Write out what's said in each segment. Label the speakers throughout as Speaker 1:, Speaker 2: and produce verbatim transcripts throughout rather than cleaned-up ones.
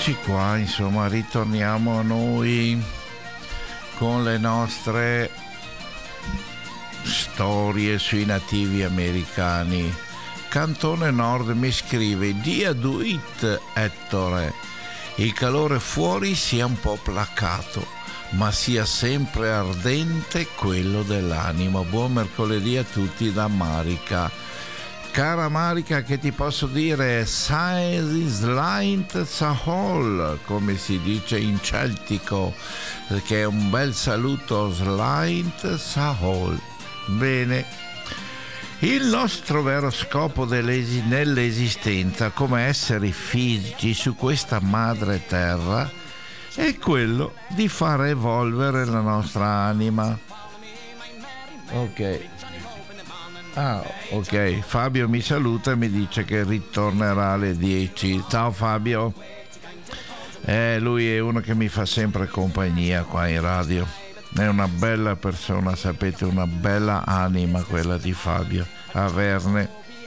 Speaker 1: Eccoci qua, insomma, ritorniamo a noi con le nostre storie sui nativi americani. Cantone Nord mi scrive: Dia do it, Ettore. Il calore fuori sia un po' placato, ma sia sempre ardente quello dell'anima. Buon mercoledì a tutti da Marica. Cara Marica, che ti posso dire? Slint Sahol, come si dice in celtico, che è un bel saluto. Slint Sahol. Bene. Il nostro vero scopo nell'esistenza come esseri fisici su questa madre terra è quello di far evolvere la nostra anima. Ok. Ah, ok. Fabio mi saluta e mi dice che ritornerà alle dieci. Ciao Fabio. Eh, lui è uno che mi fa sempre compagnia qua in radio. È una bella persona, sapete, una bella anima quella di Fabio. Averne.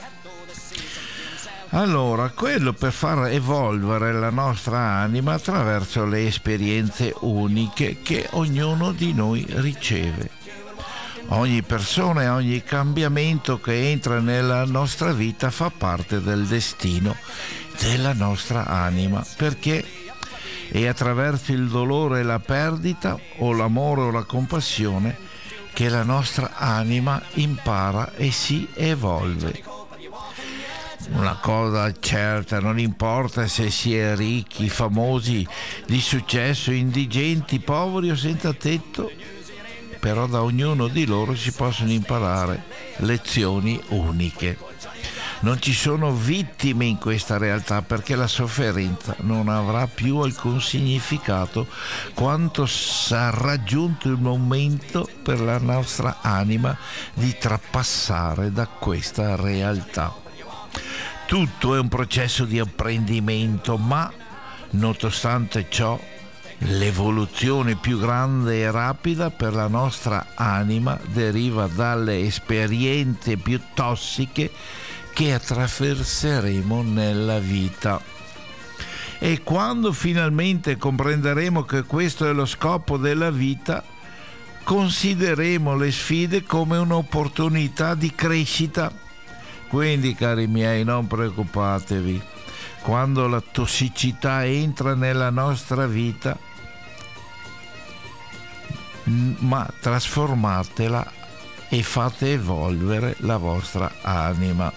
Speaker 1: Allora, quello per far evolvere la nostra anima attraverso le esperienze uniche che ognuno di noi riceve. Ogni persona e ogni cambiamento che entra nella nostra vita fa parte del destino della nostra anima, perché è attraverso il dolore e la perdita, o l'amore o la compassione, che la nostra anima impara e si evolve. Una cosa certa, non importa se si è ricchi, famosi, di successo, indigenti, poveri o senza tetto, però da ognuno di loro si possono imparare lezioni uniche. Non ci sono vittime in questa realtà, perché la sofferenza non avrà più alcun significato quando sarà giunto il momento per la nostra anima di trapassare da questa realtà. Tutto è un processo di apprendimento, ma nonostante ciò l'evoluzione più grande e rapida per la nostra anima deriva dalle esperienze più tossiche che attraverseremo nella vita. E quando finalmente comprenderemo che questo è lo scopo della vita, considereremo le sfide come un'opportunità di crescita. Quindi, cari miei, non preoccupatevi. Quando la tossicità entra nella nostra vita, ma trasformatela e fate evolvere la vostra anima.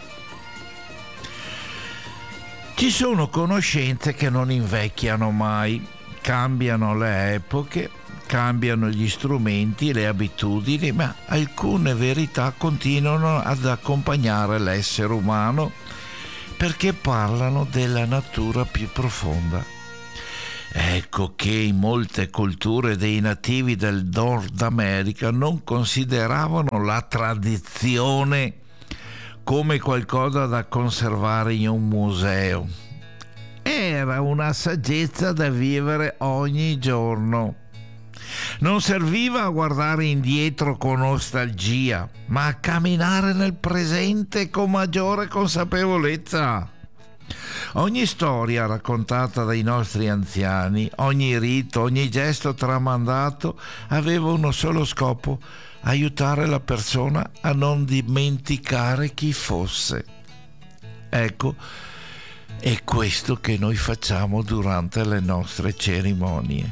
Speaker 1: Ci sono conoscenze che non invecchiano mai, cambiano le epoche, cambiano gli strumenti, le abitudini, ma alcune verità continuano ad accompagnare l'essere umano perché parlano della natura più profonda. Ecco che in molte culture dei nativi del Nord America non consideravano la tradizione come qualcosa da conservare in un museo. Era una saggezza da vivere ogni giorno. Non serviva a guardare indietro con nostalgia, ma a camminare nel presente con maggiore consapevolezza. Ogni storia raccontata dai nostri anziani, ogni rito, ogni gesto tramandato aveva uno solo scopo: aiutare la persona a non dimenticare chi fosse. Ecco, è questo che noi facciamo durante le nostre cerimonie.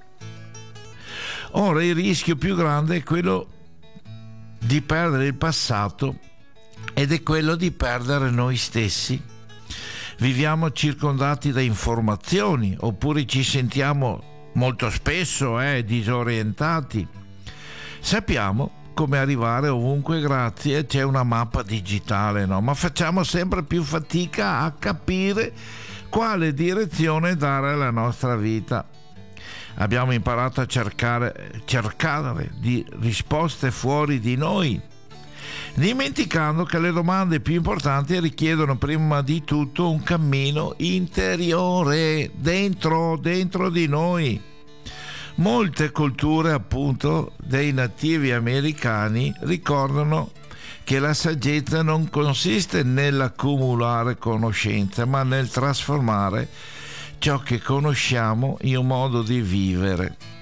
Speaker 1: Ora il rischio più grande è quello di perdere il passato ed è quello di perdere noi stessi. Viviamo circondati da informazioni, oppure ci sentiamo molto spesso eh, disorientati. Sappiamo come arrivare ovunque grazie c'è una mappa digitale, no? Ma facciamo sempre più fatica a capire quale direzione dare alla nostra vita. Abbiamo imparato a cercare, cercare di risposte fuori di noi, dimenticando che le domande più importanti richiedono prima di tutto un cammino interiore, dentro, dentro di noi. Molte culture, appunto, dei nativi americani ricordano che la saggezza non consiste nell'accumulare conoscenze, ma nel trasformare ciò che conosciamo in un modo di vivere.